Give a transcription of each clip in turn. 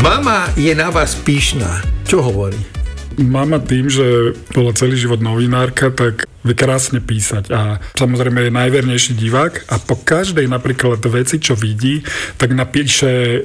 Mama je na vás pyšná. Čo hovorí? Mama tým, že bola celý život novinárka, tak vie krásne písať a samozrejme je najvernejší divák a po každej napríklad veci, čo vidí, tak napíše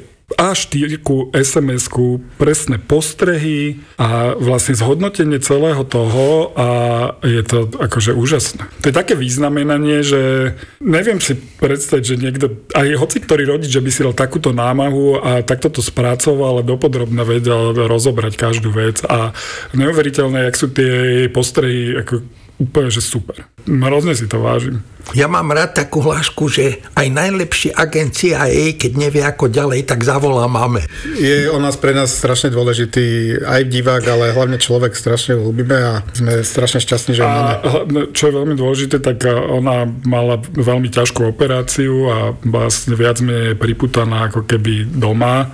A4 SMS-ku, presné postrehy a vlastne zhodnotenie celého toho a je to akože úžasné. To je také významenanie, že neviem si predstaviť, že niekto, aj hoci ktorý rodič, že by si dal takúto námahu a takto to spracoval a dopodrobne vedel rozobrať každú vec a neuveriteľné, jak sú tie postrehy ako úplne, že super. Hrozne si to vážim. Ja mám rád takú hlášku, že aj najlepší agencia jej, keď nevie ako ďalej, tak zavolá mame. Je o nás pre nás strašne dôležitý aj divák, ale hlavne človek, strašne ľúbime a sme strašne šťastní, že máme. Čo je veľmi dôležité, tak ona mala veľmi ťažkú operáciu a vlastne viac menej priputaná ako keby doma.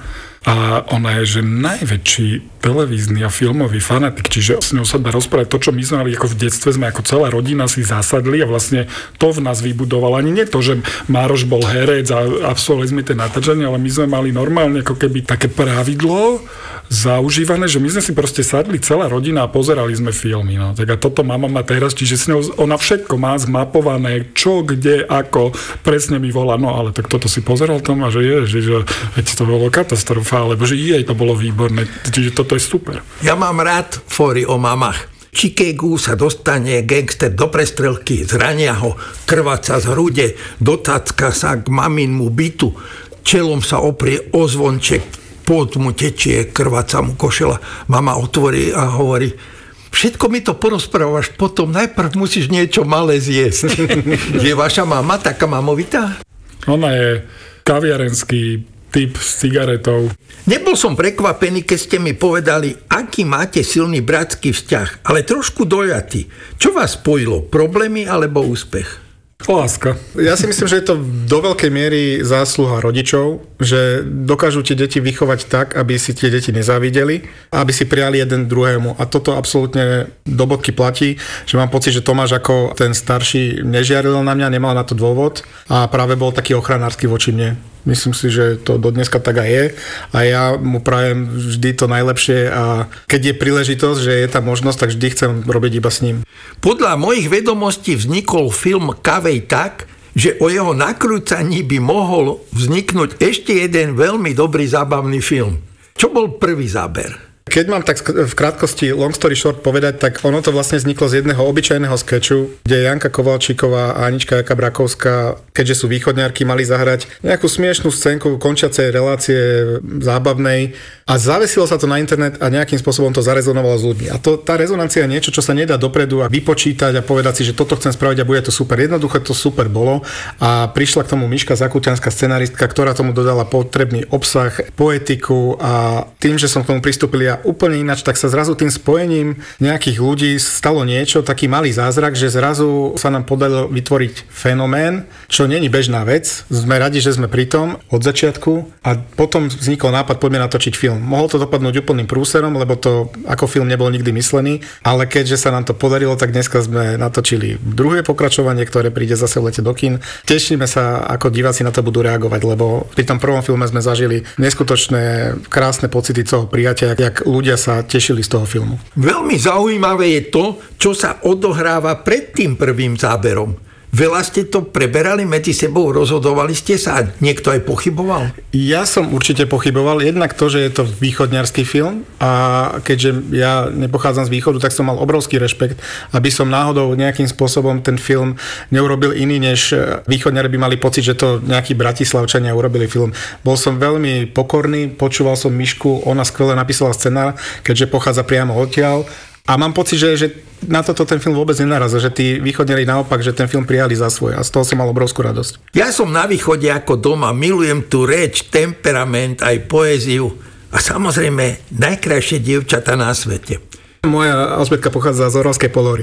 A ona je, že najväčší televízny a filmový fanatik, čiže s ňou sa dá rozprávať to, čo my sme mali ako v detstve, sme ako celá rodina si zasadli a vlastne to v nás vybudoval. Ani nie to, že Mároš bol herec a absolvovali sme tie natáčania, ale my sme mali normálne ako keby také pravidlo zaužívané, že my sme si proste sadli celá rodina a pozerali sme filmy. No. Tak a toto mama má teraz, čiže s ňou ona všetko má zmapované, čo, kde, ako, presne mi volá, no ale tak toto si pozeral tam a že veď to bolo katastrofa, alebo že jej to bolo výborné, čiže toto je super. Ja mám rád fóry o mamách. V Chicagu sa dostane gangster do prestrelky, zrania ho, krváca z hrude, dotácka sa k maminmu bytu, čelom sa oprie o zvonček, pot mu tečie, krváca mu košela. Mama otvorí a hovorí: všetko mi to porozprávaš, potom najprv musíš niečo malé zjesť. Je vaša mama taká mamovitá? Ona je kaviarenský typ s cigaretou. Nebol som prekvapený, keď ste mi povedali, aký máte silný bratský vzťah, ale trošku dojatý. Čo vás spojilo? Problémy alebo úspech? Láska. Ja si myslím, že je to do veľkej miery zásluha rodičov, že dokážu tie deti vychovať tak, aby si tie deti nezávideli, aby si prijali jeden druhému. A toto absolútne do bodky platí, že mám pocit, že Tomáš ako ten starší nežiaril na mňa, nemal na to dôvod a práve bol taký ochranársky voči mne. Myslím si, že to do dneska tak aj je a ja mu prajem vždy to najlepšie a keď je príležitosť, že je tá možnosť, tak vždy chcem robiť iba s ním. Podľa mojich vedomostí vznikol film Kavej tak, že o jeho nakrúcaní by mohol vzniknúť ešte jeden veľmi dobrý zábavný film. Čo bol prvý záber? Keď mám tak v krátkosti long story short povedať, tak ono to vlastne vzniklo z jedného obyčajného skeču, kde Janka Kovalčíková a Anička Jakabrakovská, keďže sú východňarky, mali zahrať nejakú smiešnú scénku končiacej relácie zábavnej a zavesilo sa to na internet a nejakým spôsobom to zarezonovalo s ľuďmi. A tá rezonancia je niečo, čo sa nedá dopredu a vypočítať a povedať si, že toto chcem spraviť a bude to super. Jednoducho to super bolo a prišla k tomu Miška Zakutianská, scenaristka, ktorá tomu dodala potrebný obsah, poetiku a tým, že som k tomu pristúpil ja úplne ináč, tak sa zrazu tým spojením nejakých ľudí stalo niečo, taký malý zázrak, že zrazu sa nám podarilo vytvoriť fenomén, čo není bežná vec. Sme radi, že sme pri tom od začiatku a potom vznikol nápad, poďme natočiť film. Mohol to dopadnúť úplným prúserom, lebo to ako film nebol nikdy myslený, ale keďže sa nám to podarilo, tak dneska sme natočili druhé pokračovanie, ktoré príde zase v lete do kín. Tešíme sa, ako diváci na to budú reagovať, lebo pri tom prvom filme sme zažili neskutočné krásne pocity toho prijatia, jak ľudia sa tešili z toho filmu. Veľmi zaujímavé je to, čo sa odohráva pred tým prvým záberom. Veľa ste to preberali medzi sebou, rozhodovali ste sa a niekto aj pochyboval? Ja som určite pochyboval, jednak to, že je to východňarský film a keďže ja nepochádzam z východu, tak som mal obrovský rešpekt, aby som náhodou nejakým spôsobom ten film neurobil iný, než východňari by mali pocit, že to nejakí Bratislavčania urobili film. Bol som veľmi pokorný, počúval som Mišku, ona skvele napísala scenár, keďže pochádza priamo odtiaľ. A mám pocit, že na toto ten film vôbec nenarazil, že tí východňari naopak, že ten film prijali za svoj a z toho som mal obrovskú radosť. Ja som na východe ako doma, milujem tú reč, temperament, aj poéziu a samozrejme najkrajšie dievčatá na svete. Moja Alžbetka pochádza z Oravskej Polory.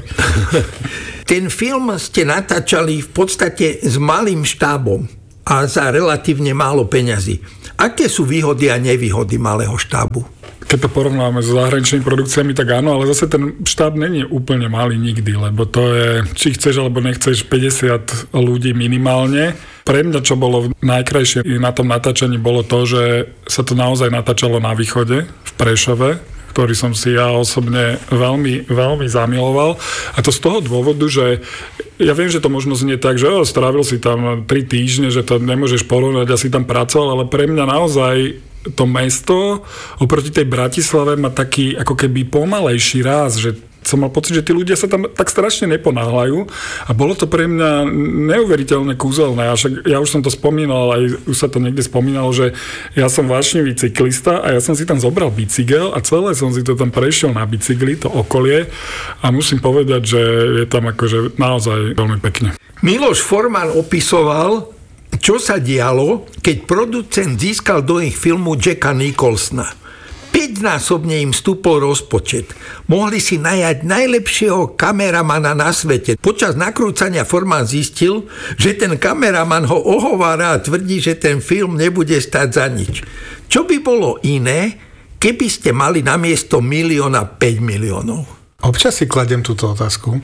Ten film ste natáčali v podstate s malým štábom a za relatívne málo peňazí. Aké sú výhody a nevýhody malého štábu? Keď to porovnáme s zahraničnými produkciami, tak áno, ale zase ten štáb není úplne malý nikdy, lebo to je, či chceš alebo nechceš, 50 ľudí minimálne. Pre mňa, čo bolo najkrajšie na tom natáčaní, bolo to, že sa to naozaj natáčalo na východe, v Prešove, ktorý som si ja osobne veľmi, veľmi zamiloval. A to z toho dôvodu, že ja viem, že to možno znie tak, že strávil si tam 3 týždne, že to nemôžeš porovnať, ja si tam pracoval, ale pre mňa naozaj to mesto oproti tej Bratislave má taký ako keby pomalejší ráz, že som mal pocit, že tí ľudia sa tam tak strašne neponáhľajú a bolo to pre mňa neuveriteľne kúzelné. A však ja už som to spomínal, aj už sa to niekde spomínalo, že ja som vášnivý cyklista a ja som si tam zobral bicykel a celé som si to tam prešiel na bicykli, to okolie, a musím povedať, že je tam akože naozaj veľmi pekne. Miloš Forman opisoval, čo sa dialo, keď producent získal do ich filmu Jacka Nicholsona. 5-násobne im stúpol rozpočet. Mohli si najať najlepšieho kameramana na svete. Počas nakrúcania Forman zistil, že ten kameraman ho ohovára a tvrdí, že ten film nebude stať za nič. Čo by bolo iné, keby ste mali namiesto 1 milióna 5 miliónov? Občas si kladiem túto otázku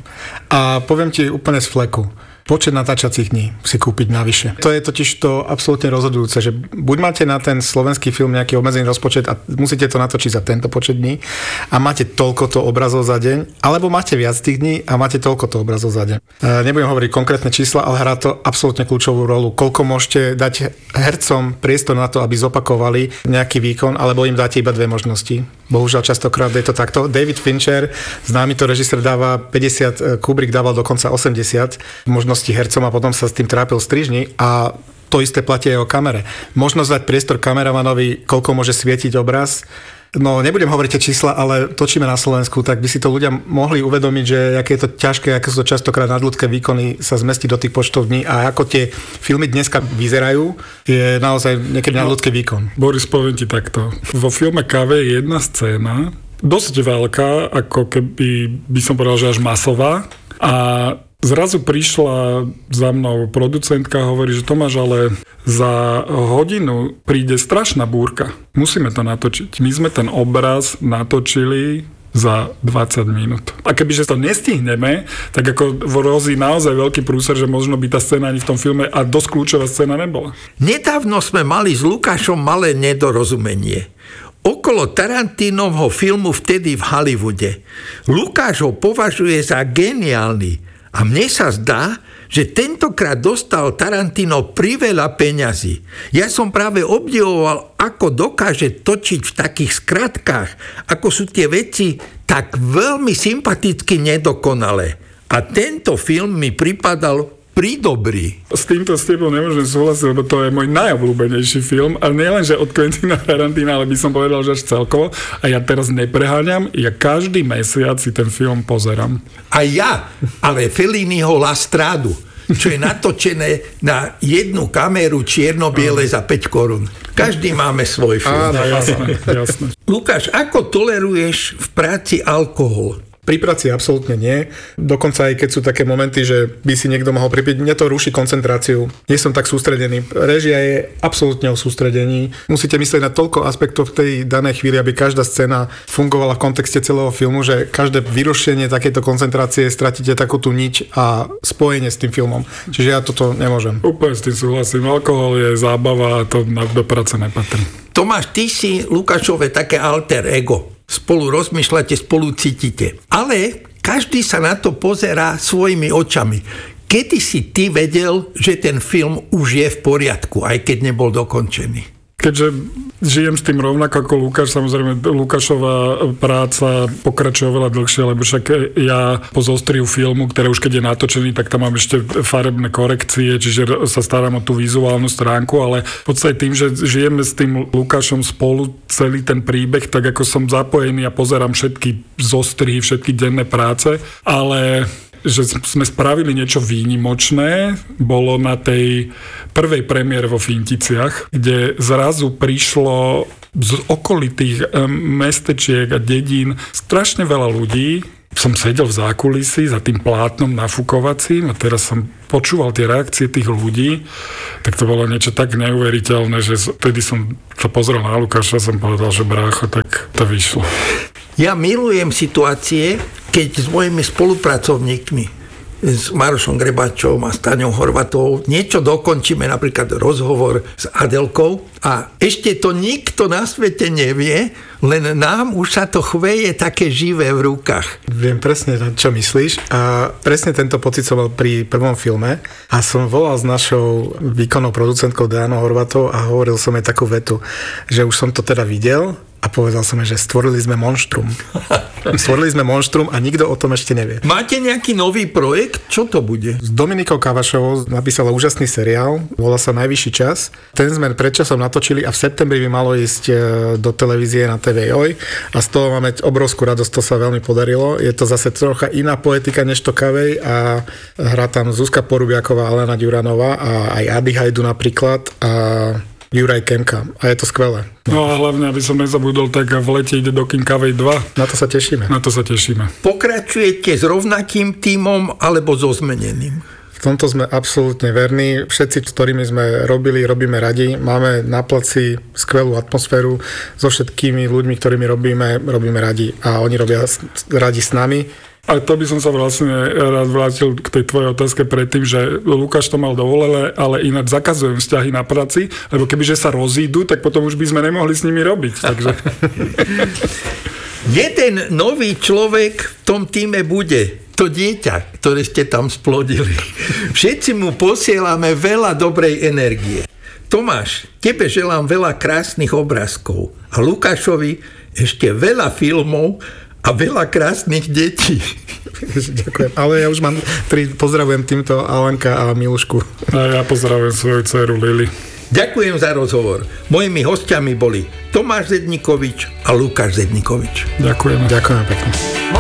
a poviem ti úplne z fleku. Počet natáčacích dní si kúpiť navyše. To je totiž to absolútne rozhodujúce, že buď máte na ten slovenský film nejaký obmedzený rozpočet a musíte to natočiť za tento počet dní a máte toľkoto obrazov za deň, alebo máte viac tých dní a máte toľkoto obrazov za deň. Nebudem hovoriť konkrétne čísla, ale hrá to absolútne kľúčovú rolu. Koľko môžete dať hercom priestor na to, aby zopakovali nejaký výkon, alebo im dáte iba 2 možnosti. Bohužiaľ častokrát je to takto. David Fincher, známy to režisér, dáva 50, Kubrick dával dokonca 80 možností hercom a potom sa s tým trápil v strižni a to isté platí aj o kamere. Možnosť dať priestor kameramanovi, koľko môže svietiť obraz. No, nebudem hovoriť tie čísla, ale točíme na Slovensku, tak by si to ľudia mohli uvedomiť, že aké je to ťažké, aké sú to častokrát nadľudské výkony sa zmestiť do tých počtov dní a ako tie filmy dneska vyzerajú, je naozaj niekedy nadľudský výkon. Boris, poviem ti takto. Vo filme Kave je jedna scéna, dosť veľká, ako keby by som povedal, že až masová, a zrazu prišla za mnou producentka a hovorí, že Tomáš, ale za hodinu príde strašná búrka. Musíme to natočiť. My sme ten obraz natočili za 20 minút. A kebyže to nestihneme, tak ako hrozí naozaj veľký prúser, že možno by tá scéna ani v tom filme a dosť kľúčová scéna nebola. Nedávno sme mali s Lukášom malé nedorozumenie. Okolo Tarantinovho filmu Vtedy v Hollywoode. Lukáš ho považuje za geniálny. A mne sa zdá, že tentokrát dostal Tarantino priveľa peňazí. Ja som práve obdivoval, ako dokáže točiť v takých skratkách, ako sú tie veci tak veľmi sympaticky nedokonalé. A tento film mi pripadal pridobrý. S týmto s tebou nemôžem súhlasiť, lebo to je môj najobľúbenejší film. A nielen, že od Quentina Tarantina, ale by som povedal, že až celkovo. A ja teraz nepreháňam, ja každý mesiac si ten film pozerám. A ja, ale Felliniho La Stradu, čo je natočené na jednu kameru čierno-biele za 5 korún. Každý máme svoj film. Áno, jasné. Lukáš, ako toleruješ v práci alkohol? Pri práci absolútne nie. Dokonca aj keď sú také momenty, že by si niekto mohol pripiť, mne to ruší koncentráciu. Nie som tak sústredený. Réžia je absolútne o sústredení. Musíte myslieť na toľko aspektov v tej danej chvíli, aby každá scéna fungovala v kontexte celého filmu, že každé vyrušenie takéto koncentrácie stratíte takú tú niť a spojenie s tým filmom. Čiže ja toto nemôžem. Úplne s tým súhlasím. Alkohol je zábava a to do práce nepatrí. Tomáš, ty si Lukášové také alter ego. Spolu rozmýšľate, spolu cítite. Ale každý sa na to pozerá svojimi očami. Kedy si ty vedel, že ten film už je v poriadku, aj keď nebol dokončený? Keďže žijem s tým rovnako ako Lukáš, samozrejme Lukášová práca pokračuje oveľa dlhšie, lebo však ja po zostriu filmu, ktoré už keď je natočený, tak tam mám ešte farebné korekcie, čiže sa starám o tú vizuálnu stránku, ale v podstate tým, že žijeme s tým Lukášom spolu celý ten príbeh, tak ako som zapojený a pozerám všetky zostrihy, všetky denné práce, ale že sme spravili niečo výnimočné, bolo na tej prvej premiére vo Finticiach, kde zrazu prišlo z okolitých mestečiek a dedín strašne veľa ľudí. Som sedel v zákulisí za tým plátnom nafukovacím a teraz som počúval tie reakcie tých ľudí, tak to bolo niečo tak neuveriteľné, že vtedy som sa pozrel na Lukáša a som povedal, že brácho, tak to vyšlo. Ja milujem situácie, keď s mojimi spolupracovníkmi s Marošom Grebačom a Staňou Horvatovou. Niečo dokončíme, napríklad rozhovor s Adelkou. A ešte to nikto na svete nevie, len nám už sa to chveje také živé v rukách. Viem presne, čo myslíš. A presne tento pocit som mal pri prvom filme a som volal s našou výkonnou producentkou Dianou Horvatovou a hovoril som jej takú vetu, že už som to teda videl a povedal som jej, že stvorili sme monštrum. Stvorili sme monštrum a nikto o tom ešte nevie. Máte nejaký nový projekt? Čo to bude? S Dominikou Kavašovou napísala úžasný seriál, volá sa Najvyšší čas. Ten sme predčasom natočili a v septembri by malo ísť do televízie na TVJ a z toho máme obrovskú radosť, to sa veľmi podarilo. Je to zase trocha iná poetika než to Kavej a hrá tam Zuzka Porubiaková, Alena Ďuranová a aj Ady Hajdu napríklad a Juraj Kemka. A je to skvelé. No a hlavne, aby som nezabudol, tak v lete ide do kin Kavej 2. Na to sa tešíme. Na to sa tešíme. Pokračujete s rovnakým tímom alebo so zmeneným? V tomto sme absolútne verní. Všetci, s ktorými sme robíme radi. Máme na placi skvelú atmosféru. So všetkými ľuďmi, ktorými robíme radi. A oni robia radi s nami. A to by som sa vlastne rád vrátil k tej tvojej otázke predtým, že Lukáš to mal dovolené, ale ináč zakazujem vzťahy na práci, lebo kebyže sa rozídu, tak potom už by sme nemohli s nimi robiť. Takže... Jeden nový človek v tom týme bude to dieťa, ktoré ste tam splodili. Všetci mu posielame veľa dobrej energie. Tomáš, tebe želám veľa krásnych obrázkov a Lukášovi ešte veľa filmov a veľa krásnych detí. Ďakujem. Ale ja už mám pozdravujem týmto Alanka a Milušku. A ja pozdravujem svoju dceru Lili. Ďakujem za rozhovor. Mojimi hostiami boli Tomáš Zednikovič a Lukáš Zednikovič. Ďakujem. Ďakujem pekne.